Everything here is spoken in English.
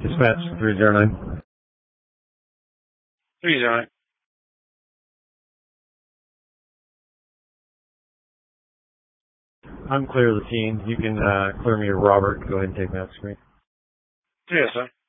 Dispatch 309. 309. I'm clear of the scene. You can clear me to Robert. Go ahead and take that screen. Yes, sir.